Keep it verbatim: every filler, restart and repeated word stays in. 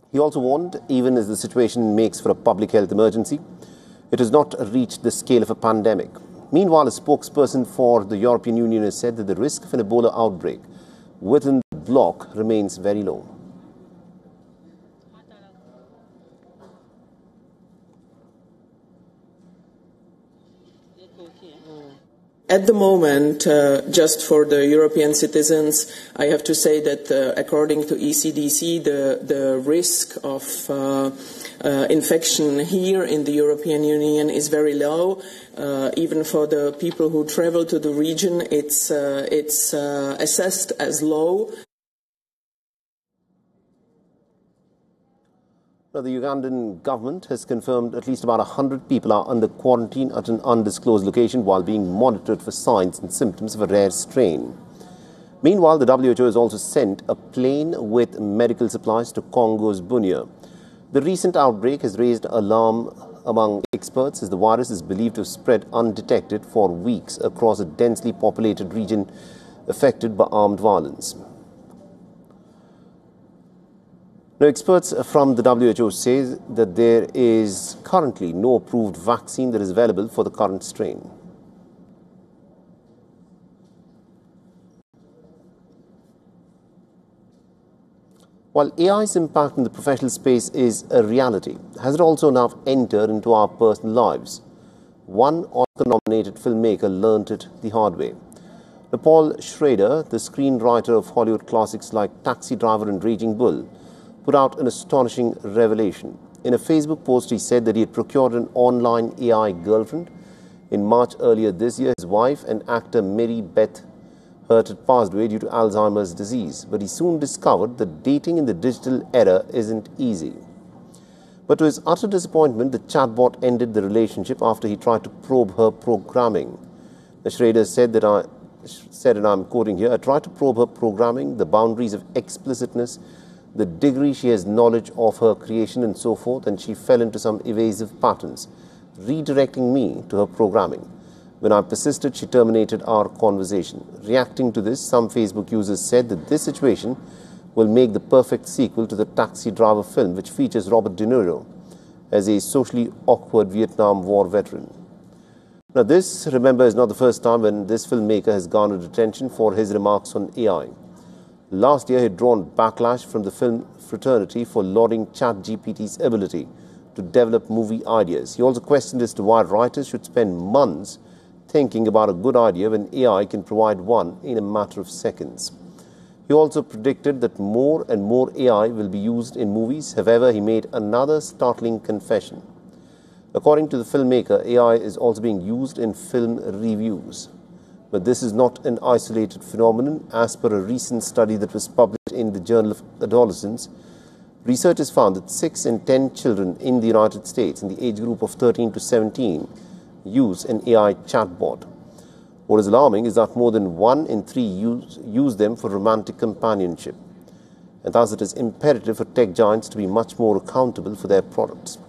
He also warned, even as the situation makes for a public health emergency, it has not reached the scale of a pandemic. Meanwhile, a spokesperson for the European Union has said that the risk of an Ebola outbreak within the bloc remains very low. At the moment, uh, just for the European citizens, I have to say that uh, according to E C D C, the, the risk of uh, uh, infection here in the European Union is very low. Uh, even for the people who travel to the region, it's, uh, it's uh, assessed as low. Now, the Ugandan government has confirmed at least about one hundred people are under quarantine at an undisclosed location while being monitored for signs and symptoms of a rare strain. Meanwhile, the W H O has also sent a plane with medical supplies to Congo's Bunia. The recent outbreak has raised alarm among experts as the virus is believed to have spread undetected for weeks across a densely populated region affected by armed violence. Now, experts from the W H O say that there is currently no approved vaccine that is available for the current strain. While A I's impact in the professional space is a reality, has it also now entered into our personal lives? One Oscar-nominated filmmaker learnt it the hard way. Now, Paul Schrader, the screenwriter of Hollywood classics like Taxi Driver and Raging Bull, put out an astonishing revelation. In a Facebook post, he said that he had procured an online A I girlfriend. In March earlier this year, his wife and actor Mary Beth Hurt had passed away due to Alzheimer's disease. But he soon discovered that dating in the digital era isn't easy. But to his utter disappointment, the chatbot ended the relationship after he tried to probe her programming. The Schrader said that I said, and I'm quoting here, I tried to probe her programming, the boundaries of explicitness, the degree she has knowledge of her creation and so forth, and she fell into some evasive patterns, redirecting me to her programming. When I persisted, she terminated our conversation. Reacting to this, some Facebook users said that this situation will make the perfect sequel to the Taxi Driver film, which features Robert De Niro as a socially awkward Vietnam War veteran. Now, this, remember, is not the first time when this filmmaker has garnered attention for his remarks on A I. Last year, he had drawn backlash from the film fraternity for lauding ChatGPT's ability to develop movie ideas. He also questioned as to why writers should spend months thinking about a good idea when A I can provide one in a matter of seconds. He also predicted that more and more A I will be used in movies. However, he made another startling confession. According to the filmmaker, A I is also being used in film reviews. But this is not an isolated phenomenon. As per a recent study that was published in the Journal of Adolescence, researchers found that six in ten children in the United States in the age group of thirteen to seventeen use an A I chatbot. What is alarming is that more than one in three use, use them for romantic companionship. And thus it is imperative for tech giants to be much more accountable for their products.